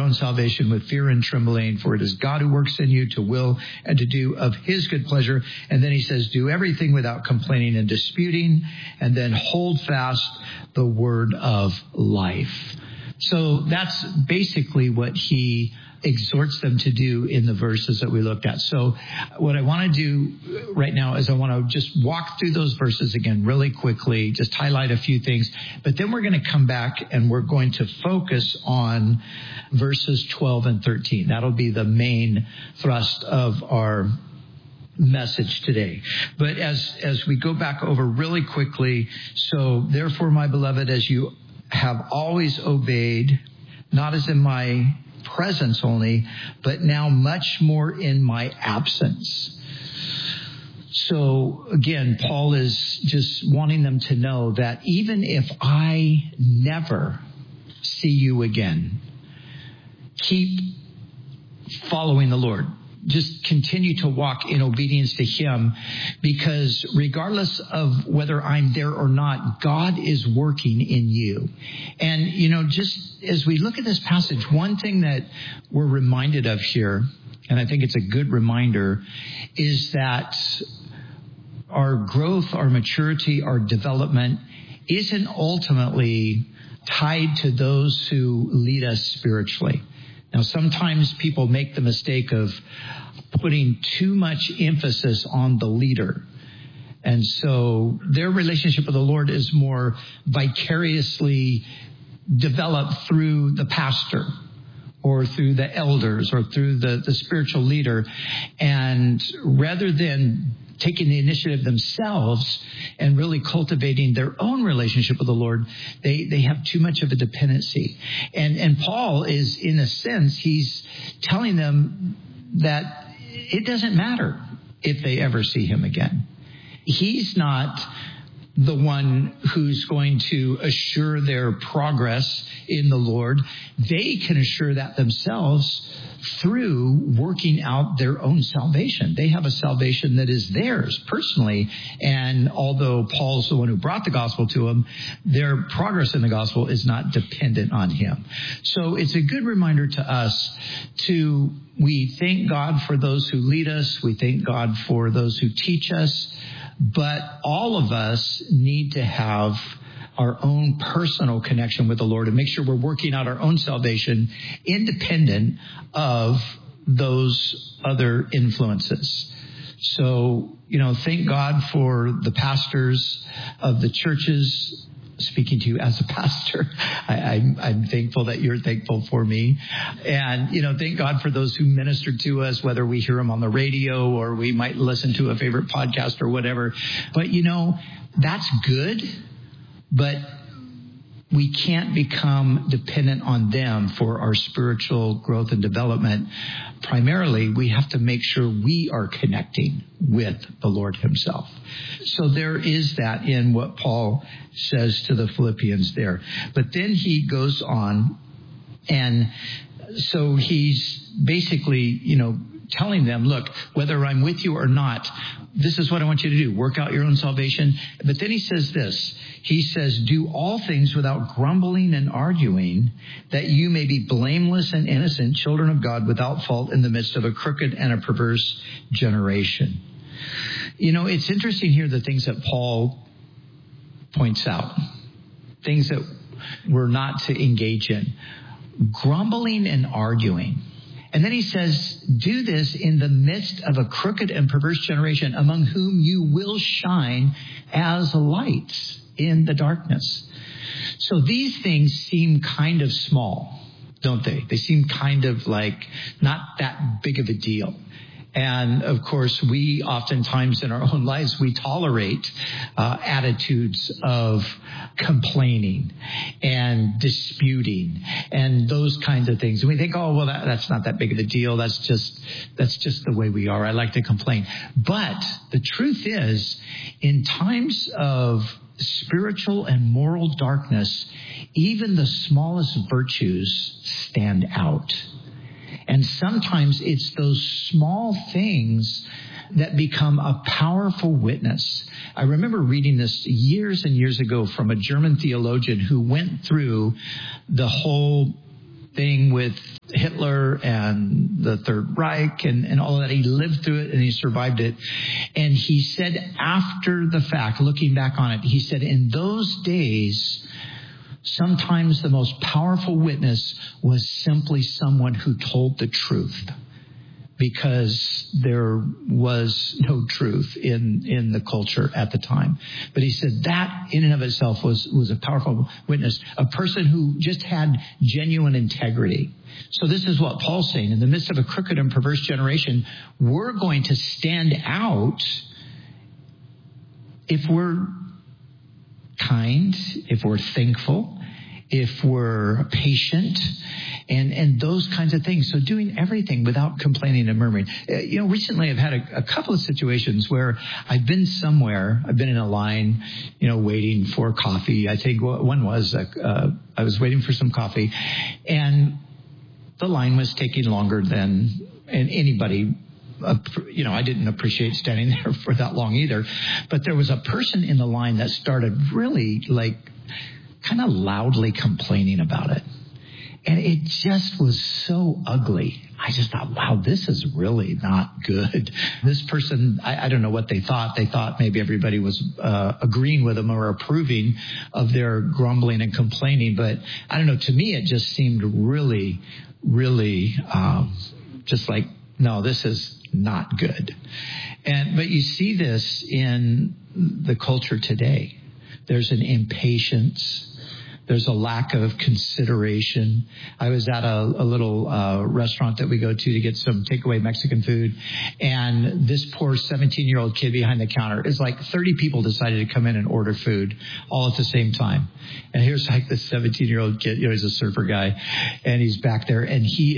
own salvation with fear and trembling, for it is God who works in you to will and to do of his good pleasure. And then he says, do everything without complaining and disputing, and then hold fast the word of life. So that's basically what he exhorts them to do in the verses that we looked at. So what I want to do right now is I want to just walk through those verses again really quickly, just highlight a few things, but then we're going to come back and we're going to focus on verses 12 and 13. That'll be the main thrust of our message today. But as we go back over really quickly, so therefore, my beloved, as you have always obeyed, not as in my presence only, but now much more in my absence. So again, Paul is just wanting them to know that even if I never see you again, keep following the Lord. Just continue to walk in obedience to him, because regardless of whether I'm there or not, God is working in you. And, just as we look at this passage, one thing that we're reminded of here, and I think it's a good reminder, is that our growth, our maturity, our development isn't ultimately tied to those who lead us spiritually. Now, sometimes people make the mistake of putting too much emphasis on the leader. And so their relationship with the Lord is more vicariously developed through the pastor or through the elders or through the spiritual leader. And rather than taking the initiative themselves and really cultivating their own relationship with the Lord, they have too much of a dependency. And Paul is, in a sense, he's telling them that it doesn't matter if they ever see him again. He's not the one who's going to assure their progress in the Lord. They can assure that themselves through working out their own salvation. They have a salvation that is theirs personally. And although Paul's the one who brought the gospel to them, their progress in the gospel is not dependent on him. So it's a good reminder to us we thank God for those who lead us. We thank God for those who teach us. But all of us need to have our own personal connection with the Lord and make sure we're working out our own salvation independent of those other influences. So, thank God for the pastors of the churches. Speaking to you as a pastor, I'm thankful that you're thankful for me. And, thank God for those who minister to us, whether we hear them on the radio or we might listen to a favorite podcast or whatever. But, that's good, but we can't become dependent on them for our spiritual growth and development. Primarily, we have to make sure we are connecting with the Lord himself. So there is that in what Paul says to the Philippians there. But then he goes on, and so he's basically, telling them, look, whether I'm with you or not, this is what I want you to do. Work out your own salvation. But then he says this. He says, do all things without grumbling and arguing, that you may be blameless and innocent, children of God without fault in the midst of a crooked and a perverse generation. It's interesting here, the things that Paul points out, things that we're not to engage in. Grumbling and arguing. And then he says, do this in the midst of a crooked and perverse generation, among whom you will shine as lights in the darkness. So these things seem kind of small, don't they? They seem kind of like not that big of a deal. And of course, we oftentimes in our own lives, we tolerate attitudes of complaining and disputing and those kinds of things. And we think, oh, well, that's not that big of a deal. That's just the way we are. I like to complain. But the truth is, in times of spiritual and moral darkness, even the smallest virtues stand out. And sometimes it's those small things that become a powerful witness. I remember reading this years and years ago from a German theologian who went through the whole thing with Hitler and the Third Reich and all of that. He lived through it and he survived it. And he said after the fact, looking back on it, he said, in those days, sometimes the most powerful witness was simply someone who told the truth, because there was no truth in the culture at the time. But he said that in and of itself was a powerful witness, a person who just had genuine integrity. So this is what Paul's saying. In the midst of a crooked and perverse generation, we're going to stand out if we're kind, if we're thankful, if we're patient, and those kinds of things. So doing everything without complaining and murmuring. Recently I've had a couple of situations where I've been somewhere, I've been in a line, waiting for coffee. I think one was, I was waiting for some coffee, and the line was taking longer than anybody. I didn't appreciate standing there for that long either. But there was a person in the line that started really kind of loudly complaining about it. And it just was so ugly. I just thought, wow, this is really not good. This person, I don't know what they thought. They thought maybe everybody was agreeing with them or approving of their grumbling and complaining. But I don't know. To me, it just seemed really, really just like, no, this is not good. But you see this in the culture today. There's an impatience. There's a lack of consideration. I was at a little restaurant that we go to get some takeaway Mexican food, and this poor 17-year-old kid behind the counter is like 30 people decided to come in and order food all at the same time. And here's this 17-year-old kid, he's a surfer guy, and he's back there, and he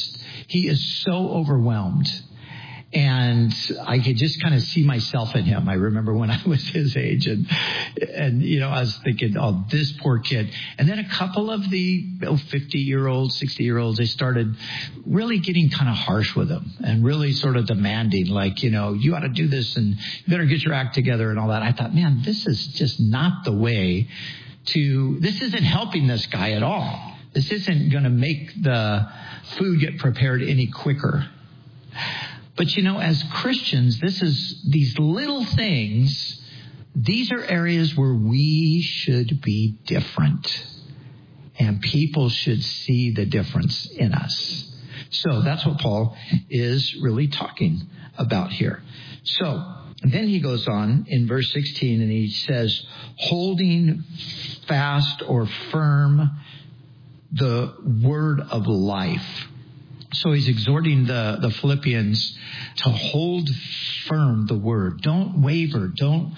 is so overwhelmed. And I could just kind of see myself in him. I remember when I was his age, and I was thinking, oh, this poor kid. And then a couple of the 50-year-olds, 60-year-olds, they started really getting kind of harsh with him and really sort of demanding, like, you ought to do this and you better get your act together and all that. I thought, man, this is just not the way this isn't helping this guy at all. This isn't going to make the food get prepared any quicker. But as Christians, these little things, these are areas where we should be different. And people should see the difference in us. So that's what Paul is really talking about here. So then he goes on in verse 16 and he says, holding fast or firm the word of life. So he's exhorting the Philippians to hold firm the word. Don't waver.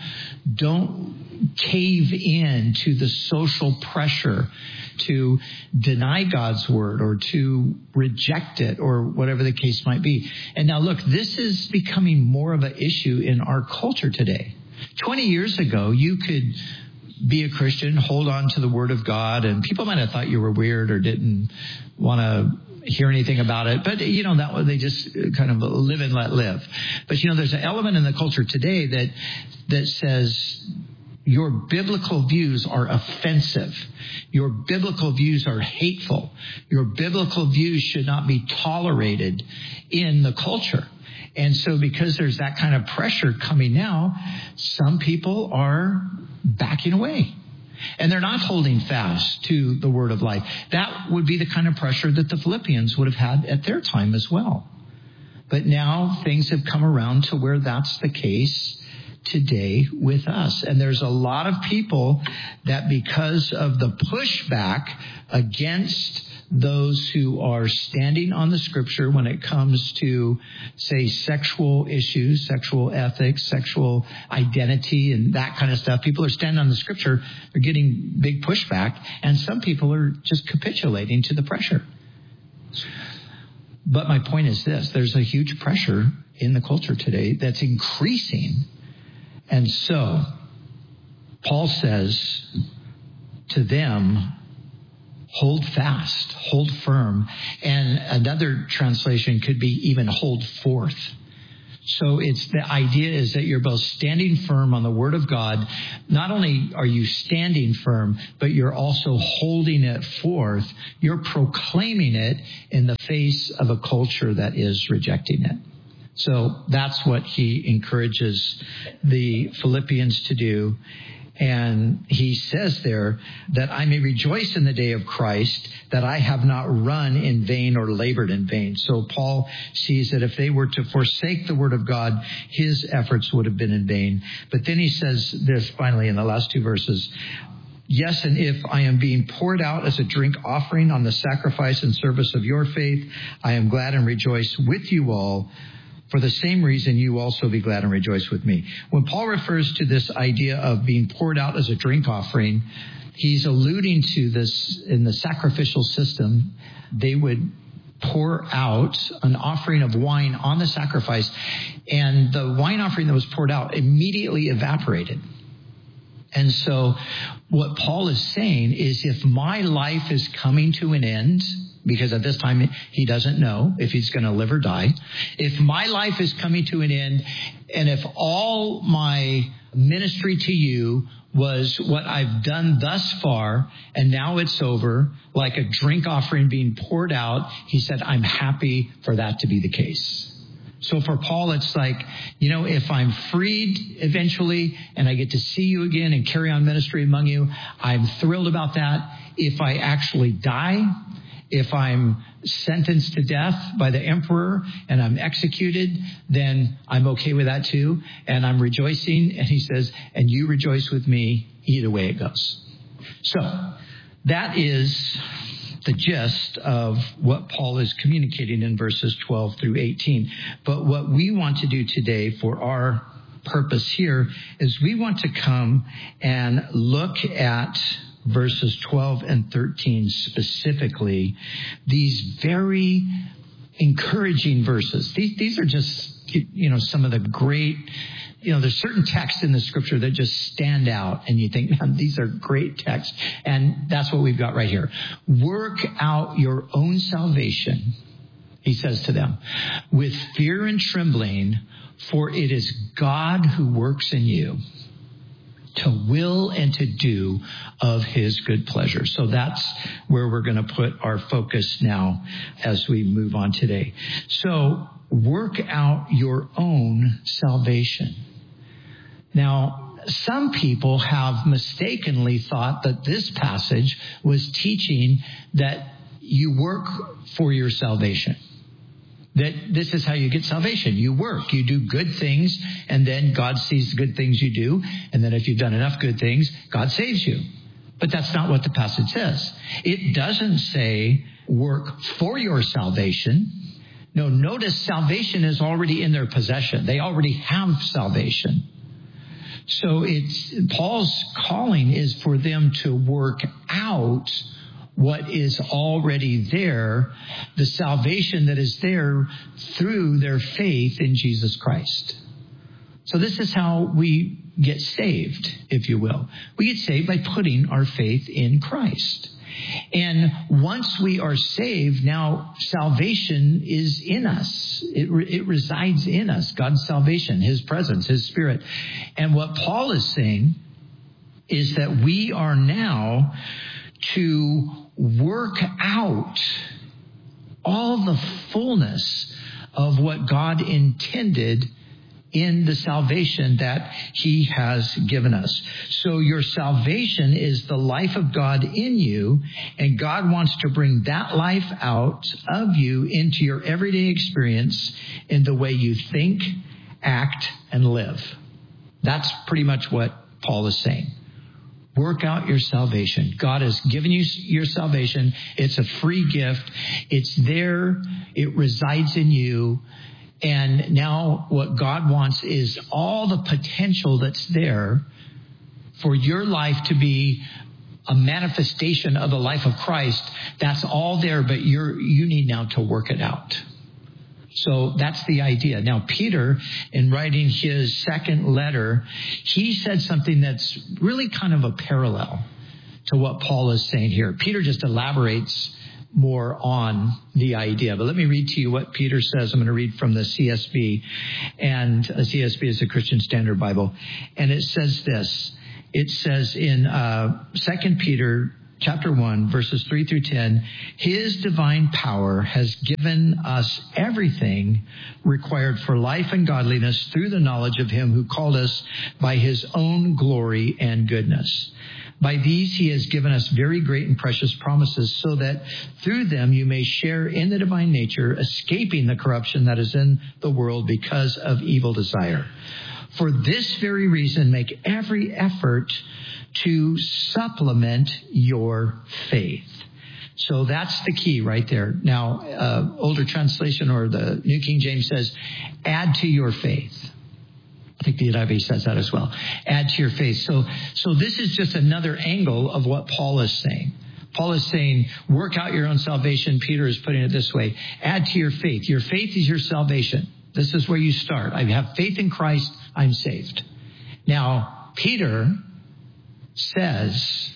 Don't cave in to the social pressure to deny God's word or to reject it or whatever the case might be. And now look, this is becoming more of an issue in our culture today. 20 years ago, you could be a Christian, hold on to the word of God, and people might have thought you were weird or didn't want to hear anything about it. But, that they just kind of live and let live. But, there's an element in the culture today that says your biblical views are offensive. Your biblical views are hateful. Your biblical views should not be tolerated in the culture. And so because there's that kind of pressure coming now, some people are backing away. And they're not holding fast to the word of life. That would be the kind of pressure that the Philippians would have had at their time as well. But now things have come around to where that's the case today with us. And there's a lot of people that because of the pushback against those who are standing on the scripture when it comes to, say, sexual issues, sexual ethics, sexual identity, and that kind of stuff. People are standing on the scripture. They're getting big pushback. And some people are just capitulating to the pressure. But my point is this. There's a huge pressure in the culture today that's increasing. And so Paul says to them, hold fast, hold firm. And another translation could be even hold forth. So the idea is that you're both standing firm on the Word of God. Not only are you standing firm, but you're also holding it forth. You're proclaiming it in the face of a culture that is rejecting it. So that's what he encourages the Philippians to do. And he says there that I may rejoice in the day of Christ, that I have not run in vain or labored in vain. So Paul sees that if they were to forsake the word of God, his efforts would have been in vain. But then he says this finally in the last two verses. Yes, and if I am being poured out as a drink offering on the sacrifice and service of your faith, I am glad and rejoice with you all. For the same reason, you also be glad and rejoice with me. When Paul refers to this idea of being poured out as a drink offering, he's alluding to this in the sacrificial system. They would pour out an offering of wine on the sacrifice, and the wine offering that was poured out immediately evaporated. And so what Paul is saying is if my life is coming to an end, because at this time he doesn't know if he's going to live or die, if my life is coming to an end, and if all my ministry to you was what I've done thus far, and now it's over, like a drink offering being poured out, he said, I'm happy for that to be the case. So for Paul, it's like, if I'm freed eventually and I get to see you again and carry on ministry among you, I'm thrilled about that. If I actually die, if I'm sentenced to death by the emperor and I'm executed, then I'm okay with that too. And I'm rejoicing. And he says, and you rejoice with me either way it goes. So that is the gist of what Paul is communicating in verses 12 through 18. But what we want to do today for our purpose here is we want to come and look at verses 12 and 13 specifically, these very encouraging verses. These are just, some of the great, there's certain texts in the scripture that just stand out and you think, man, these are great texts. And that's what we've got right here. Work out your own salvation, he says to them, with fear and trembling, for it is God who works in you to will and to do of his good pleasure. So that's where we're going to put our focus now as we move on today. So work out your own salvation. Now, some people have mistakenly thought that this passage was teaching that you work for your salvation. That this is how you get salvation. You work, you do good things, and then God sees the good things you do. And then if you've done enough good things, God saves you. But that's not what the passage says. It doesn't say work for your salvation. No, notice salvation is already in their possession. They already have salvation. So Paul's calling is for them to work out what is already there, the salvation that is there through their faith in Jesus Christ. So this is how we get saved, if you will. We get saved by putting our faith in Christ. And once we are saved, now salvation is in us. It resides in us, God's salvation, his presence, his spirit. And what Paul is saying is that we are now to work out all the fullness of what God intended in the salvation that he has given us. So your salvation is the life of God in you, and God wants to bring that life out of you into your everyday experience in the way you think, act, and live. That's pretty much what Paul is saying. Work out your salvation. God has given you your salvation. It's a free gift. It's there. It resides in you. And now what God wants is all the potential that's there for your life to be a manifestation of the life of Christ. That's all there, but you need now to work it out. So that's the idea. Now, Peter, in writing his second letter, he said something that's really kind of a parallel to what Paul is saying here. Peter just elaborates more on the idea. But let me read to you what Peter says. I'm going to read from the CSB, and CSB is the Christian Standard Bible. And it says this. It says in 2 Peter chapter 1, verses 3 through 10, His divine power has given us everything required for life and godliness through the knowledge of Him who called us by His own glory and goodness. By these He has given us very great and precious promises, so that through them you may share in the divine nature, escaping the corruption that is in the world because of evil desire. For this very reason, make every effort to supplement your faith. So that's the key right there. Now, older translation or the New King James says, add to your faith. I think the NIV says that as well. Add to your faith. So this is just another angle of what Paul is saying. Paul is saying, work out your own salvation. Peter is putting it this way. Add to your faith. Your faith is your salvation. This is where you start. I have faith in Christ. I'm saved. Now, Peter says,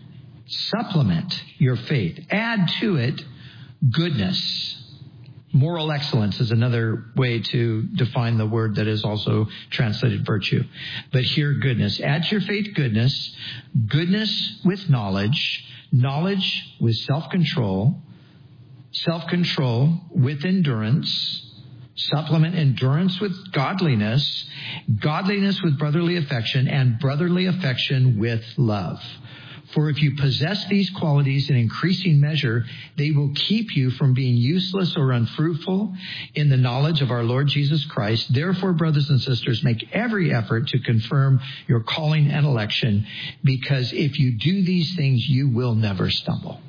supplement your faith. Add to it goodness. Moral excellence is another way to define the word that is also translated virtue. But here, goodness. Add to your faith goodness, goodness with knowledge, knowledge with self-control, self-control with endurance, supplement endurance with godliness, godliness with brotherly affection, and brotherly affection with love. For if you possess these qualities in increasing measure, they will keep you from being useless or unfruitful in the knowledge of our Lord Jesus Christ. Therefore, brothers and sisters, make every effort to confirm your calling and election, because if you do these things, you will never stumble.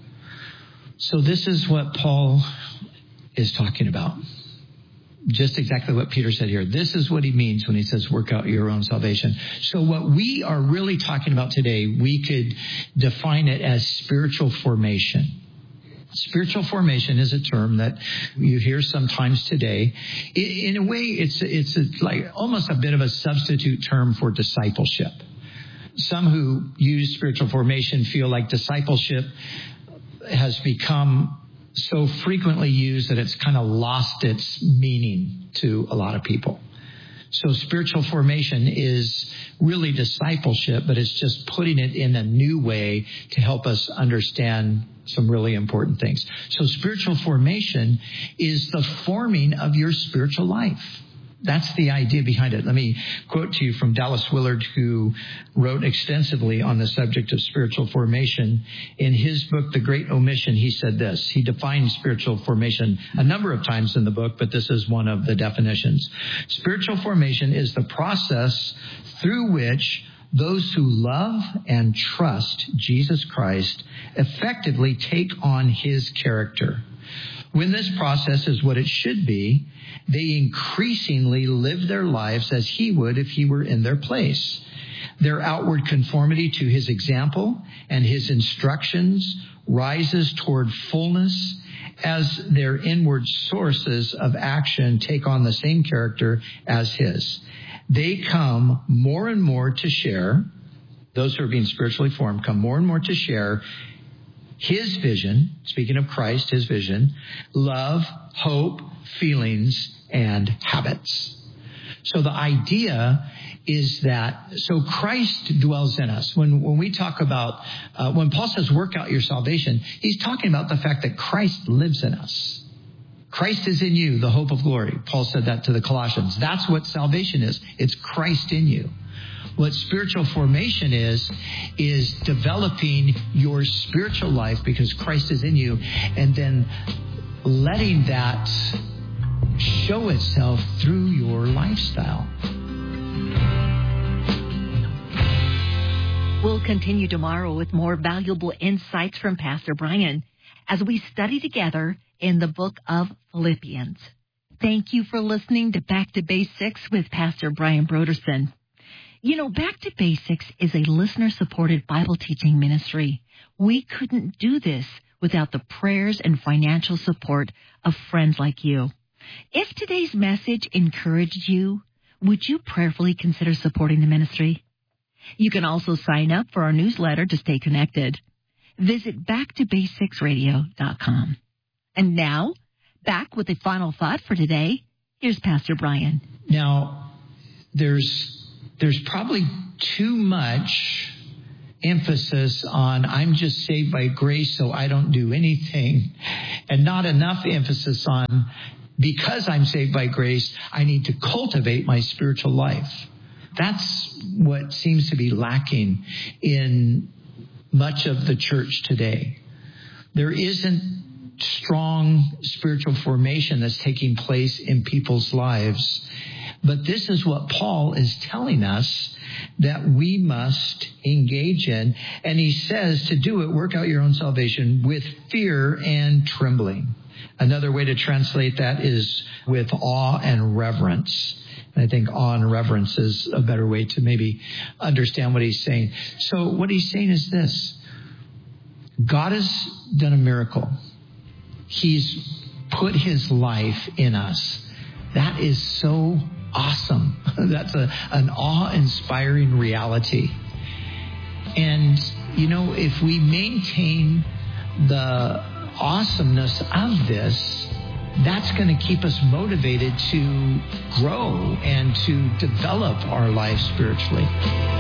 So this is what Paul is talking about. Just exactly what Peter said here. This is what he means when he says work out your own salvation. So what we are really talking about today, we could define it as spiritual formation. Spiritual formation is a term that you hear sometimes today. In a way, it's like almost a bit of a substitute term for discipleship. Some who use spiritual formation feel like discipleship has become so frequently used that it's kind of lost its meaning to a lot of people. So spiritual formation is really discipleship, but it's just putting it in a new way to help us understand some really important things. So spiritual formation is the forming of your spiritual life. That's the idea behind it. Let me quote to you from Dallas Willard, who wrote extensively on the subject of spiritual formation. In his book, The Great Omission, he said this. He defined spiritual formation a number of times in the book, but this is one of the definitions. Spiritual formation is the process through which those who love and trust Jesus Christ effectively take on His character. When this process is what it should be, they increasingly live their lives as He would if He were in their place. Their outward conformity to His example and His instructions rises toward fullness as their inward sources of action take on the same character as His. They come more and more to share, those who are being spiritually formed come more and more to share His vision, speaking of Christ, His vision, love, hope, feelings, and habits. So the idea is that, so Christ dwells in us. When we talk about, when Paul says work out your salvation, he's talking about the fact that Christ lives in us. Christ is in you, the hope of glory. Paul said that to the Colossians. That's what salvation is. It's Christ in you. What spiritual formation is developing your spiritual life because Christ is in you, and then letting that show itself through your lifestyle. We'll continue tomorrow with more valuable insights from Pastor Brian as we study together in the book of Philippians. Thank you for listening to Back to Basics with Pastor Brian Brodersen. You know, Back to Basics is a listener-supported Bible teaching ministry. We couldn't do this without the prayers and financial support of friends like you. If today's message encouraged you, would you prayerfully consider supporting the ministry? You can also sign up for our newsletter to stay connected. visit backtobasicsradio.com. And now, back with the final thought for today. Here's Pastor Brian. Now, there's probably too much emphasis on I'm just saved by grace, so I don't do anything, and not enough emphasis on because I'm saved by grace, I need to cultivate my spiritual life. That's what seems to be lacking in much of the church today. There isn't strong spiritual formation that's taking place in people's lives. But this is what Paul is telling us that we must engage in. And he says to do it, work out your own salvation with fear and trembling. Another way to translate that is with awe and reverence. And I think awe and reverence is a better way to maybe understand what he's saying. So what he's saying is this. God has done a miracle. He's put his life in us. That is so awesome. That's an awe-inspiring reality. And, if we maintain the awesomeness of this, that's going to keep us motivated to grow and to develop our life spiritually.